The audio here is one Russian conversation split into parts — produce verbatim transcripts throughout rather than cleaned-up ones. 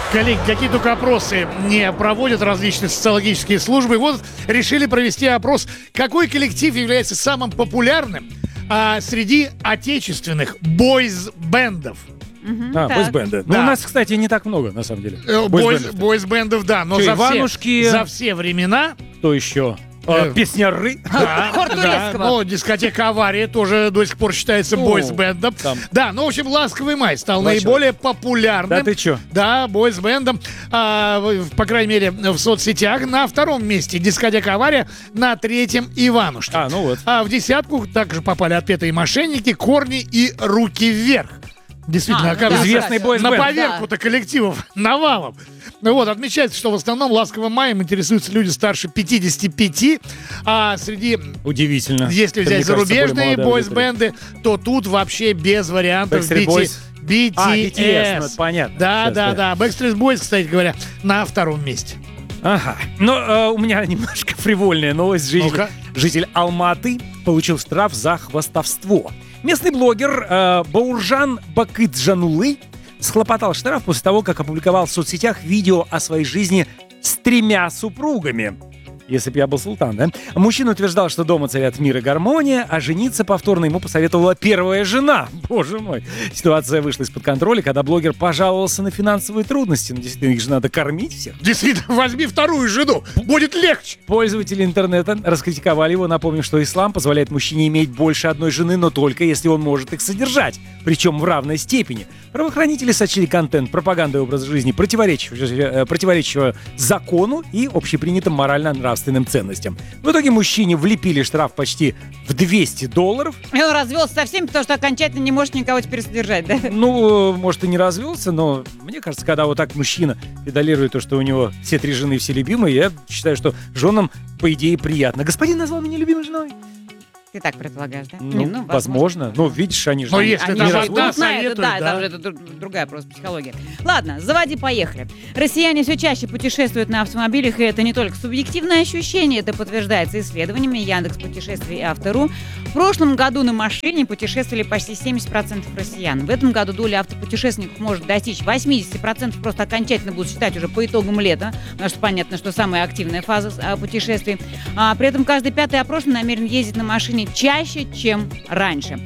Коллеги, какие только опросы не проводят различные социологические службы. Вот решили провести опрос, какой коллектив является самым популярным а, среди отечественных бойз-бендов. Угу, а, бойс-бенды. Ну, Да. у нас, кстати, не так много, на самом деле. Бойз- Бойз-бендов, да, но Че, за Иванушки? все, за все времена... Кто еще? Э, А, песняры. Да, Хор да, турецкого. ну, дискотека «Авария» тоже до сих пор считается Ну, бойз-бендом. там. Да, ну, в общем, «Ласковый май» стал Два наиболее популярным. Да ты чё? Да, бойз-бендом, а, в- по крайней мере, в соцсетях. На втором месте дискотека «Авария», на третьем «Иванушки». А, ну вот. А в десятку также попали «Отпетые мошенники», «Корни» и «Руки вверх». Действительно, А, ну оказывается, да, Известный кстати. бойз-бенд. на поверку-то коллективов навалом. Ну вот, отмечается, что в основном «Ласковым маем» интересуются люди старше пятидесяти пяти, а среди, Удивительно. если Это, мне взять кажется, более зарубежные молодая аудитория. бойз-бенды, то тут вообще без вариантов Backstreet би ти Boys. би ти А, би ти эс, ну, эс. это понятно. Да, Сейчас, да, да. да. Backstreet Boys, кстати говоря, на втором месте. Ага. Но э, у меня немножко фривольная новость. Житель, Ну-ка. житель Алматы получил штраф за хвастовство. Местный блогер э, Бауржан Бакытжанулы схлопотал штраф после того, как опубликовал в соцсетях видео о своей жизни с тремя супругами. Если бы я был султан, да? Мужчина утверждал, что дома царят мир и гармония, а жениться повторно ему посоветовала первая жена. Боже мой. Ситуация вышла из-под контроля, когда блогер пожаловался на финансовые трудности. Ну, действительно, их же надо кормить всех. Действительно, возьми вторую жену, будет легче. Пользователи интернета раскритиковали его, напомнив, что ислам позволяет мужчине иметь больше одной жены, но только если он может их содержать, причем в равной степени. Правоохранители сочли контент пропагандой образа жизни, противоречащего, э, противоречащего закону и общепринятым морально-нравственным ценностям. В итоге мужчине влепили штраф почти в двести долларов. И он развелся со всеми, потому что окончательно не может никого теперь содержать, да? Ну, э, может, и не развелся, но мне кажется, когда вот так мужчина педалирует то, что у него все три жены, все любимые, я считаю, что женам, по идее, приятно. Господин назвал меня любимой женой. Ты так предполагаешь, да? Ну, Не, ну, возможно. Ну, видишь, они же... Но они- если Они там же одна идут на это, советует, да, да. там же это дру- другая просто психология. Ладно, заводи, поехали. Россияне все чаще путешествуют на автомобилях, и это не только субъективное ощущение, это подтверждается исследованиями Яндекс Путешествий и Автору. В прошлом году на машине путешествовали почти семьдесят процентов россиян. В этом году доля автопутешественников может достичь восемьдесят процентов, просто окончательно будут считать уже по итогам лета, потому что понятно, что самая активная фаза а, путешествий. А, при этом каждый пятый опрошенный намерен ездить на машине чаще, чем раньше.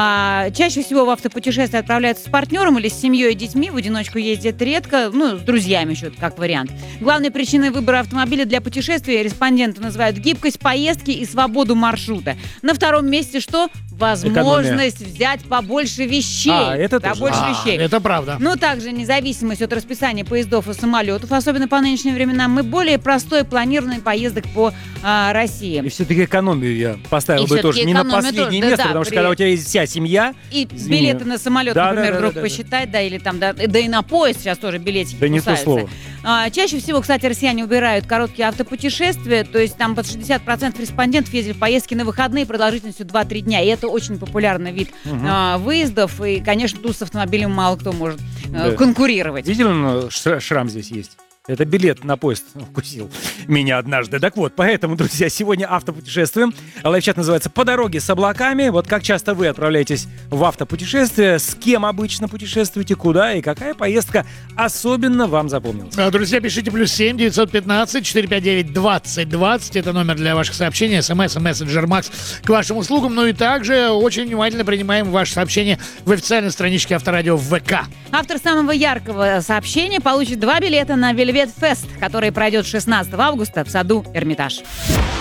А, чаще всего в автопутешествие отправляются с партнером или с семьей и детьми, в одиночку ездят редко, ну, с друзьями еще как вариант. Главной причиной выбора автомобиля для путешествия респонденты называют гибкость поездки и свободу маршрута. На втором месте что? Возможность взять побольше вещей. А, это тоже. Побольше А, вещей. это правда. Ну, также независимость от расписания поездов и самолетов, особенно по нынешним временам, и более простое планирование поездок по а, России. И все-таки экономию я поставил И бы всё-таки тоже не на экономию последнее тоже, да, место, да, потому что при- когда у тебя есть вся семья, И извини. билеты на самолет, Да, например, да, да, вдруг да, да. посчитать, да, или там, да, да и на поезд сейчас тоже билетики Да не то кусаются. слово. А, чаще всего, кстати, россияне выбирают короткие автопутешествия, то есть там под шестьдесят процентов респондентов ездили в поездки на выходные продолжительностью два-три дня, и это очень популярный вид Мгм. а, выездов, и, конечно, тут с автомобилем мало кто может э, Да. конкурировать. Видели, ну, ш- шрам здесь есть? Это билет на поезд вкусил меня однажды. Так вот, поэтому, друзья, сегодня автопутешествуем. Лайфчат называется «По дороге с облаками». Вот как часто вы отправляетесь в автопутешествие, с кем обычно путешествуете, куда и какая поездка особенно вам запомнилась? А, Друзья, пишите плюс семь девятьсот пятнадцать четыреста пятьдесят девять двадцать двадцать. Это номер для ваших сообщений. СМС и мессенджер Макс к вашим услугам. Ну и также очень внимательно принимаем ваши сообщения в официальной страничке Авторадио в ВК. Автор самого яркого сообщения получит два билета на Velvet Fest, который пройдет шестнадцатого августа в саду Эрмитаж.